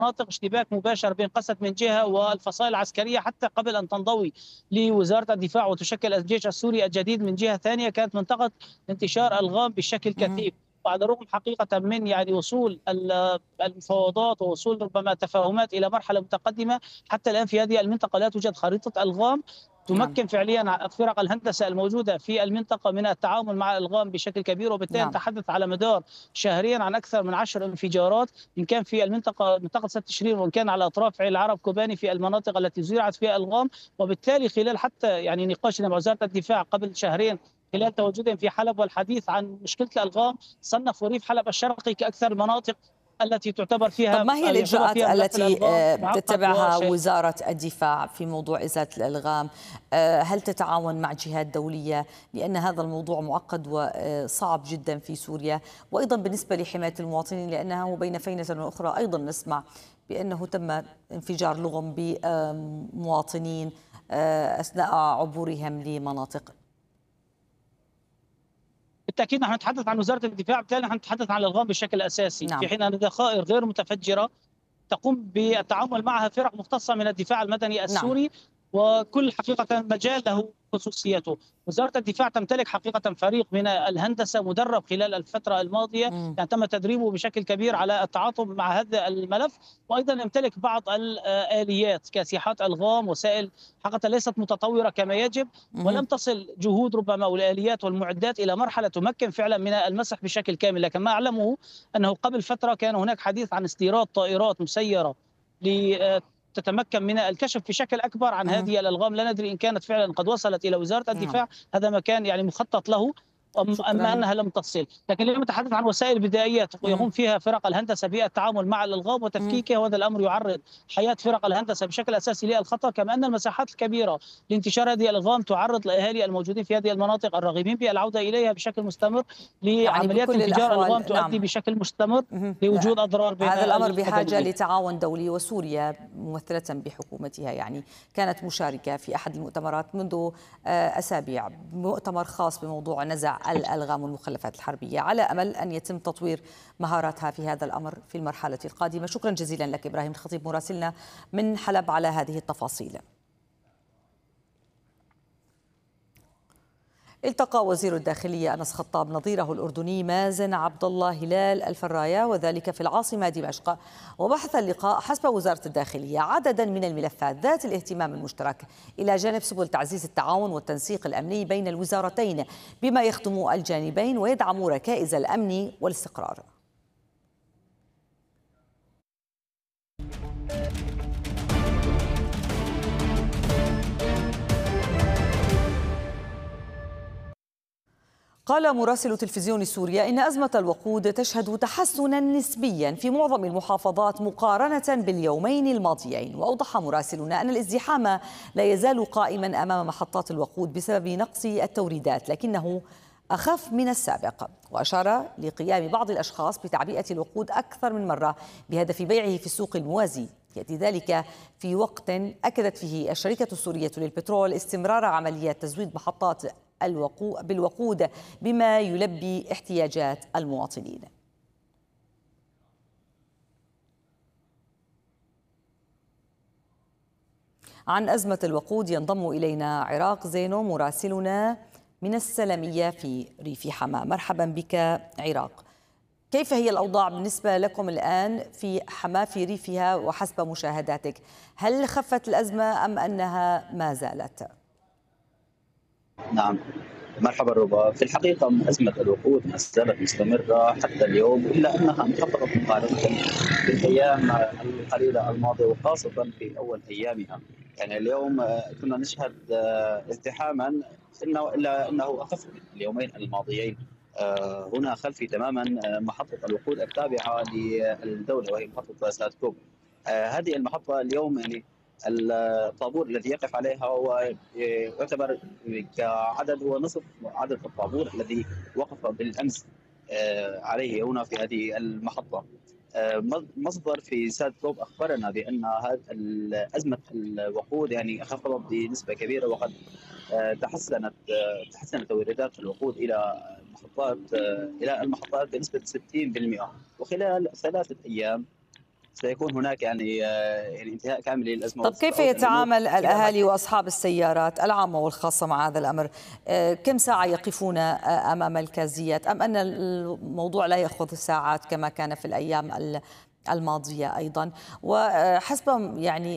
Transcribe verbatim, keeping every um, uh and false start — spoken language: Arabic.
مناطق اشتباك مباشر بين قسد من جهة والفصائل العسكرية حتى قبل أن تنضوي لوزارة الدفاع وتشكل الجيش السوري الجديد من جهة ثانية. كانت منطقة انتشار ألغام بشكل مهم. كثيف، وعلى الرغم حقيقة من يعني وصول المفاوضات ووصول ربما تفاهمات إلى مرحلة متقدمة، حتى الآن في هذه المنطقة لا توجد خريطة ألغام نعم. تمكن فعليا فرق الهندسة الموجودة في المنطقة من التعامل مع الألغام بشكل كبير. وبالتالي نعم. نتحدث على مدار شهريا عن أكثر من عشر انفجارات، إن كان في المنطقة منطقة ست تشرين وإن كان على أطراف العرب كوباني في المناطق التي زرعت فيها ألغام. وبالتالي خلال حتى يعني نقاشنا مع وزارة الدفاع قبل شهرين خلال تواجدهم في حلب والحديث عن مشكلة الألغام، صنفوا ريف حلب الشرقي كأكثر المناطق التي تعتبر طب فيها ما هي يعتبر الإجراءات فيها ملف التي الألغام آه، معقد بتتبعها وشائك. وزارة الدفاع في موضوع إزالة الألغام؟ آه، هل تتعاون مع جهات دولية؟ لأن هذا الموضوع معقد وصعب جدا في سوريا، وأيضا بالنسبة لحماية المواطنين، لأنها بين فينة وأخرى أيضا نسمع بأنه تم انفجار لغم بمواطنين أثناء عبورهم لمناطق. بالتاكيد نحن نتحدث عن وزاره الدفاع، بالتالي نحن نتحدث عن الالغام بشكل اساسي، في نعم. حين ان ذخائر غير متفجره تقوم بالتعامل معها فرق مختصه من الدفاع المدني نعم. السوري، وكل حقيقه مجال له خصوصيته. وزاره الدفاع تمتلك حقيقه فريق من الهندسه مدرب خلال الفتره الماضيه، مم. يعني تم تدريبه بشكل كبير على التعاطي مع هذا الملف، وايضا يمتلك بعض الاليات كسياحات الغام، وسائل حقيقه ليست متطوره كما يجب، مم. ولم تصل جهود ربما والاليات والمعدات الى مرحله تمكن فعلا من المسح بشكل كامل. لكن ما اعلمه انه قبل فتره كان هناك حديث عن استيراد طائرات مسيره لتتمكن من الكشف بشكل اكبر عن مم. هذه الالغام. لا ندري ان كانت فعلا قد وصلت الى وزاره نعم. الدفاع، هذا ما كان يعني مخطط له، اما شكرا. انها لم تصل. لكن اليوم نتحدث عن وسائل بدائيه مم. يقوم فيها فرق الهندسه بالتعامل مع الالغام مم. وتفكيكها، وهذا الامر يعرض حياه فرق الهندسه بشكل اساسي للخطر. كما ان المساحات الكبيره لانتشار هذه الالغام تعرض الاهالي الموجودين في هذه المناطق الراغبين بالعوده اليها بشكل مستمر يعني لعمليات بكل انفجار الغام الأحوال تؤدي نعم. بشكل مستمر مهم. لوجود اضرار بين هذا الأمر بحاجة المدنيين. لتعاون دولي، وسوريا ممثلة بحكومتها يعني كانت مشاركة في أحد المؤتمرات منذ أسابيع، مؤتمر خاص بموضوع نزع الألغام والمخلفات الحربية، على أمل أن يتم تطوير مهاراتها في هذا الأمر في المرحلة القادمة. شكرا جزيلا لك إبراهيم الخطيب مراسلنا من حلب على هذه التفاصيل. التقى وزير الداخلية أنس خطاب نظيره الأردني مازن عبد الله هلال الفرايا، وذلك في العاصمة دمشق. وبحث اللقاء حسب وزارة الداخلية عددا من الملفات ذات الاهتمام المشترك، إلى جانب سبل تعزيز التعاون والتنسيق الأمني بين الوزارتين بما يخدم الجانبين ويدعم ركائز الأمن والاستقرار. قال مراسل تلفزيون سوريا إن أزمة الوقود تشهد تحسنا نسبيا في معظم المحافظات مقارنة باليومين الماضيين. وأوضح مراسلنا أن الازدحام لا يزال قائما أمام محطات الوقود بسبب نقص التوريدات، لكنه أخف من السابق. وأشار لقيام بعض الأشخاص بتعبئة الوقود أكثر من مرة بهدف بيعه في السوق الموازي. يأتي ذلك في وقت أكدت فيه الشركة السورية للبترول استمرار عمليات تزويد محطات بالوقود بما يلبي احتياجات المواطنين. عن أزمة الوقود ينضم إلينا عراق زينو مراسلنا من السلمية في ريف حماة. مرحبا بك عراق. كيف هي الأوضاع بالنسبة لكم الآن في حماة في ريفها وحسب مشاهداتك؟ هل خفت الأزمة أم أنها ما زالت؟ نعم، مرحبا ربا. في الحقيقة أزمة الوقود ما زالت مستمرة حتى اليوم، إلا أنها انخفضت مقارنة بالأيام القليلة الماضية وخاصة في أول أيامها. يعني اليوم كنا نشهد ازدحاما إنه إلا أنه أخف من اليومين الماضيين. هنا خلفي تماما محطة الوقود التابعة للدولة وهي محطة ساتكوب. هذه المحطة اليوم يعني الطابور الذي يقف عليها هو يعتبر كعدد ونصف عدد الطابور الذي وقف بالامس عليه هنا في هذه المحطه. مصدر في ساتكوب اخبرنا بان ازمه الوقود يعني خفضت بنسبه كبيره، وقد تحسنت تحسنت توريدات الوقود الى المحطات الى المحطات بنسبه ستين بالمئة، وخلال ثلاثه ايام سيكون هناك يعني يعني انتهاء كامل للازمه. طب كيف يتعامل الاهالي واصحاب السيارات العامه والخاصه مع هذا الامر؟ كم ساعه يقفون امام الكازيات ام ان الموضوع لا ياخذ ساعات كما كان في الايام الماضيه ايضا؟ وحسب يعني